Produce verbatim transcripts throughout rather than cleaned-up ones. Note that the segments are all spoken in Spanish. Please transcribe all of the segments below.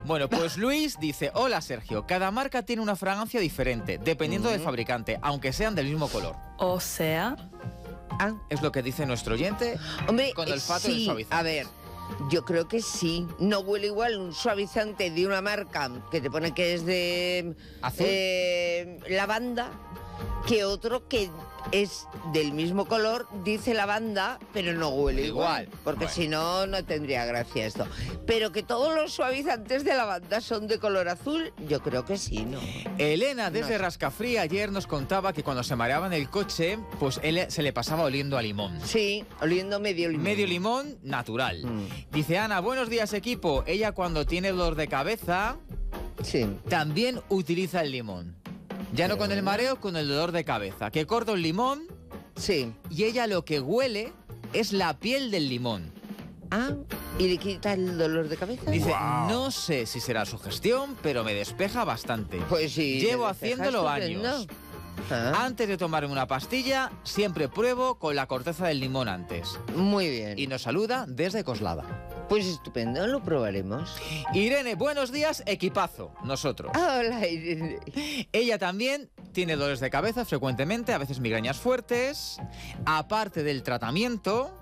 Bueno, pues Luis dice, hola Sergio, cada marca tiene una fragancia diferente, dependiendo mm. del fabricante, aunque sean del mismo color. O sea... Ah, es lo que dice nuestro oyente. Hombre, con el olfato sí, del suavizante. A ver, yo creo que sí. No huele igual un suavizante de una marca que te pone que es de ¿Azul? Eh, lavanda, que otro que es del mismo color, dice lavanda, pero no huele igual. igual porque bueno. si no, no tendría gracia esto. Pero que todos los suavizantes de lavanda son de color azul, yo creo que sí, ¿no? Elena, desde no sé. Rascafrí, ayer nos contaba que cuando se mareaba en el coche, pues él se le pasaba oliendo a limón. Sí, oliendo medio limón. Medio limón natural. Mm. Dice Ana, buenos días equipo. Ella cuando tiene dolor de cabeza, sí. también utiliza el limón. Ya no con el mareo, con el dolor de cabeza. Que corta un limón sí. y ella lo que huele es la piel del limón. Ah, ¿y le quita el dolor de cabeza? Dice, wow. no sé si será su gestión, pero me despeja bastante. Pues sí. Llevo haciéndolo años. ¿Ah? Antes de tomarme una pastilla, siempre pruebo con la corteza del limón antes. Muy bien. Y nos saluda desde Coslada. Pues estupendo, lo probaremos. Irene, buenos días, equipazo, nosotros. Hola, Irene. Ella también tiene dolores de cabeza frecuentemente, a veces migrañas fuertes. Aparte del tratamiento,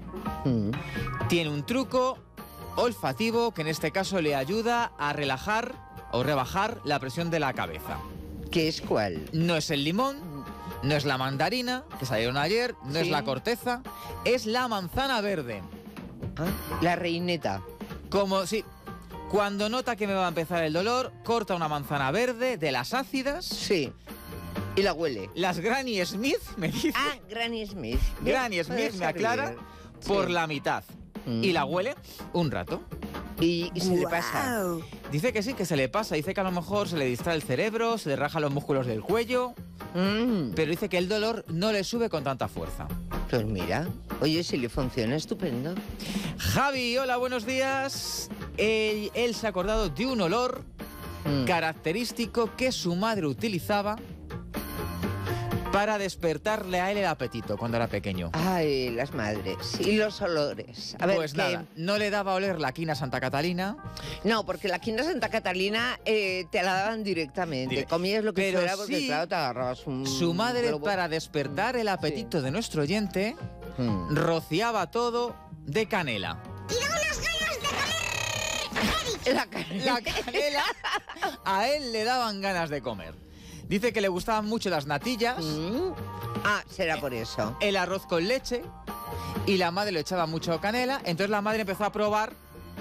mm. tiene un truco olfativo que en este caso le ayuda a relajar o rebajar la presión de la cabeza. ¿Qué es cuál? No es el limón, no es la mandarina, que salieron ayer, no sí. es la corteza, es la manzana verde. ¿Ah? La reineta. Como si cuando nota que me va a empezar el dolor, corta una manzana verde de las ácidas. Sí. Y la huele. Las Granny Smith me dice. Ah, Granny Smith. Granny Smith me aclara sí. por la mitad. Mm. Y la huele un rato. Y, y se wow. le pasa. Dice que sí, que se le pasa. Dice que a lo mejor se le distrae el cerebro, se le raja los músculos del cuello. Mm. Pero dice que el dolor no le sube con tanta fuerza. Pues mira, oye, si le funciona, estupendo. Javi, hola, buenos días. Él, él se ha acordado de un olor mm. característico que su madre utilizaba para despertarle a él el apetito cuando era pequeño. Ay, las madres y los olores. A ver, pues ¿qué? nada, no le daba a oler la quina Santa Catalina. No, porque la quina Santa Catalina eh, te la daban directamente. Direct. Comías lo que Pero fuera porque, sí, claro, te agarrabas un... Su madre, globo. Para despertar el apetito sí. de nuestro oyente, hmm. rociaba todo de canela. ¡Y da unas ganas de comer! La canela. La canela a él le daban ganas de comer. Dice que le gustaban mucho las natillas. Mm. Ah, será por eso. El arroz con leche. Y la madre le echaba mucho canela. Entonces la madre empezó a probar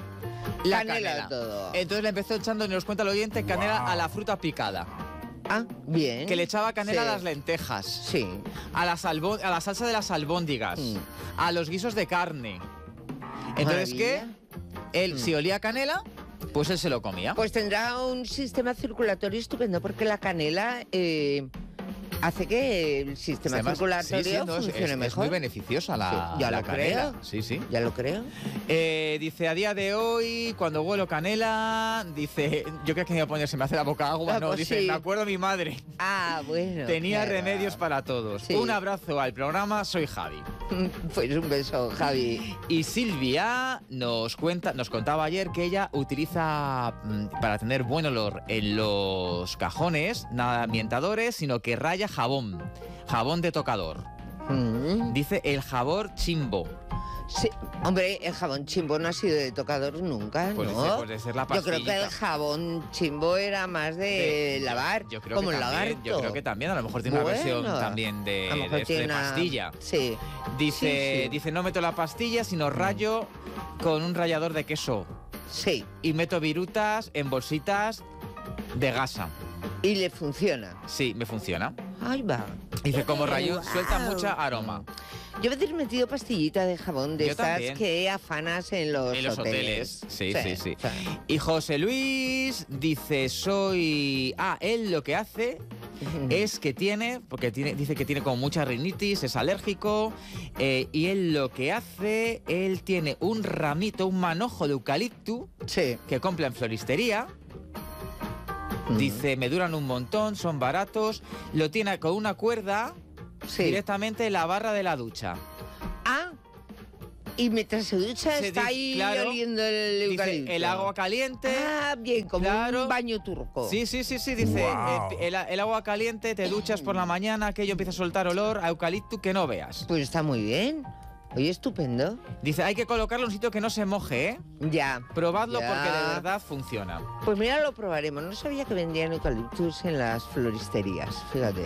la canela. Canela todo. Entonces le empezó echando, nos cuenta el oyente, canela wow. a la fruta picada. Ah, bien. Que le echaba canela sí. a las lentejas. Sí. A la, salvo, a la salsa de las albóndigas. Mm. A los guisos de carne. Entonces, ¿qué? Él, mm. si olía canela, pues él se lo comía. Pues tendrá un sistema circulatorio estupendo, porque la canela eh, hace que el sistema Además, circulatorio sí, sí, no, funcione es, mejor. Es muy beneficiosa la, sí, ya la lo canela. Creo. Sí, sí. Ya lo creo. Eh, dice, a día de hoy, cuando huelo canela, dice, yo creo que me voy a poner, se me hace la boca agua, ah, no, pues dice, sí. me acuerdo de mi madre. Ah, bueno. Tenía claro. remedios para todos. Sí. Un abrazo al programa, soy Javi. Pues un beso, Javi. Y Silvia nos cuenta, nos contaba ayer que ella utiliza para tener buen olor en los cajones, nada ambientadores, sino que raya jabón, jabón de tocador. Mm. Dice el jabón Chimbo. Sí, hombre, el jabón Chimbo no ha sido de tocador nunca, pues ¿no? Dice, pues de ser la pastillita. Yo creo que el jabón Chimbo era más de, de lavar, yo creo como que el también, lagarto. Yo creo que también, a lo mejor tiene bueno, una versión también de, a lo mejor de, tiene de una... pastilla. Sí. Dice, sí, sí. dice, no meto la pastilla, sino rayo con un rallador de queso. Sí. Y meto virutas en bolsitas de gasa. ¿Y le funciona? Sí, me funciona. Ahí va. Dice, como rayo, wow. suelta mucha aroma. Yo me he metido pastillita de jabón de Yo estas también. que afanas en los, en los hoteles. hoteles. Sí, sí, sí, sí. sí. Y José Luis dice, soy... Ah, él lo que hace es que tiene, porque tiene, dice que tiene como mucha rinitis, es alérgico, eh, y él lo que hace, él tiene un ramito, un manojo de eucalipto sí. que compra en floristería. Dice, me duran un montón, son baratos. Lo tiene con una cuerda sí. directamente en la barra de la ducha. Ah, Y mientras se ducha Se está di- ahí claro, oliendo el Dice, eucalipto. el agua caliente. Ah, bien, como Claro. un baño turco. Sí, sí, sí, sí, dice, Guau. eh, el, el agua caliente, te duchas por la mañana, aquello empieza a soltar olor a eucalipto que no veas. Pues está muy bien. Oye, estupendo. Dice, hay que colocarlo en un sitio que no se moje, ¿eh? Ya. Probadlo Ya. porque de verdad funciona. Pues mira, lo probaremos. No sabía que vendían eucaliptus en las floristerías, fíjate.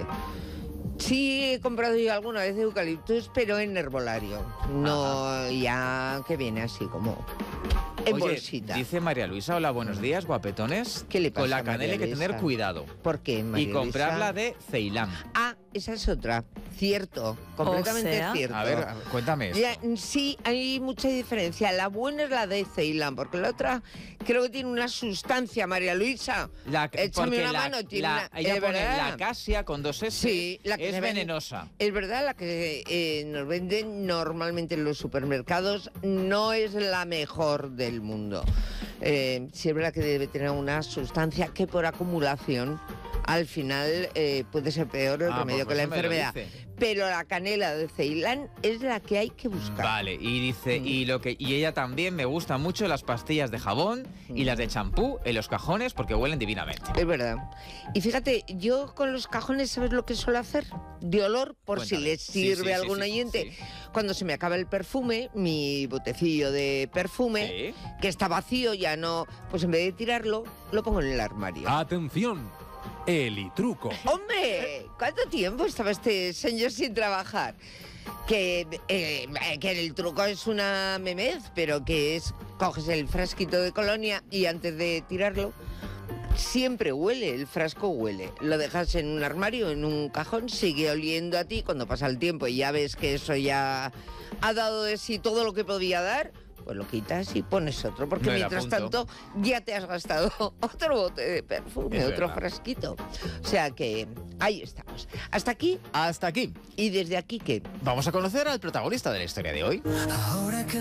Sí, he comprado yo alguna vez eucaliptus, pero en herbolario. No, ya que viene así como en Oye, bolsita. dice María Luisa, hola, buenos días, guapetones. ¿Qué le Con pasa la a María canela hay que tener Luisa? cuidado. ¿Por qué, María Y comprarla Luisa? de Ceilán. Ah, esa es otra. Cierto, completamente sea. cierto. A ver, a ver, cuéntame esto. Ya, sí, hay mucha diferencia. La buena es la de Ceilán, porque la otra creo que tiene una sustancia, María Luisa. La, Échame porque una la, mano, tiene la- una- ella es pone verdad. la acacia con dos S. Sí, la que es se vende- venenosa. Es verdad, la que eh, nos venden normalmente en los supermercados no es la mejor del mundo. Eh, sí es verdad que debe tener una sustancia que por acumulación al final eh, puede ser peor el Ah, remedio pues que la eso me lo enfermedad. dice. Pero la canela de Ceilán es la que hay que buscar. Vale, y dice, Mm. y lo que y ella también me gusta mucho las pastillas de jabón y Mm. las de champú en los cajones porque huelen divinamente. Es verdad. Y fíjate, yo con los cajones, ¿sabes lo que suelo hacer? De olor, por si Cuéntame. les Sí, sirve sí, a sí, algún sí, oyente. sí. Cuando se me acaba el perfume, mi botecillo de perfume, Sí. que está vacío, ya no, pues en vez de tirarlo, lo pongo en el armario. Atención, Elitruco. ¡Hombre! ¿Cuánto tiempo estaba este señor sin trabajar? Que, eh, que el truco es una memez, pero que es, coges el frasquito de colonia y antes de tirarlo, siempre huele, el frasco huele. Lo dejas en un armario, en un cajón, sigue oliendo a ti. Cuando pasa el tiempo y ya ves que eso ya ha dado de sí todo lo que podía dar, pues lo quitas y pones otro, porque Me lo mientras apunto. tanto ya te has gastado otro bote de perfume, Es otro verdad. frasquito. O sea que ahí estamos. Hasta aquí Hasta aquí. y desde aquí que... Vamos a conocer al protagonista de la historia de hoy.